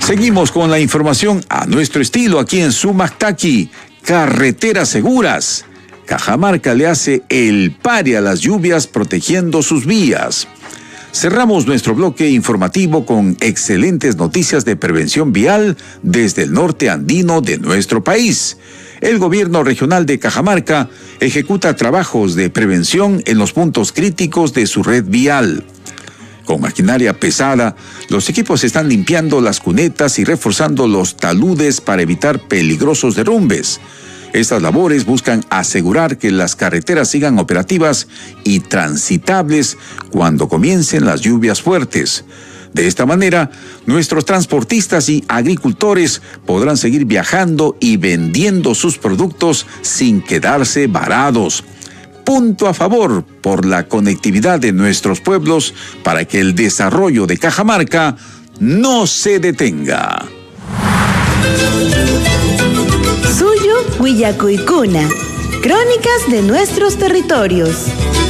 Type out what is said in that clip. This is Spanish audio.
Seguimos con la información a nuestro estilo aquí en Sumactaqui. Carreteras seguras. Cajamarca le hace el pare a las lluvias protegiendo sus vías. Cerramos nuestro bloque informativo con excelentes noticias de prevención vial desde el norte andino de nuestro país. El gobierno regional de Cajamarca ejecuta trabajos de prevención en los puntos críticos de su red vial. Con maquinaria pesada, los equipos están limpiando las cunetas y reforzando los taludes para evitar peligrosos derrumbes. Estas labores buscan asegurar que las carreteras sigan operativas y transitables cuando comiencen las lluvias fuertes. De esta manera, nuestros transportistas y agricultores podrán seguir viajando y vendiendo sus productos sin quedarse varados. Punto a favor por la conectividad de nuestros pueblos para que el desarrollo de Cajamarca no se detenga. Suyo, Huillacuicuna. Crónicas de nuestros territorios.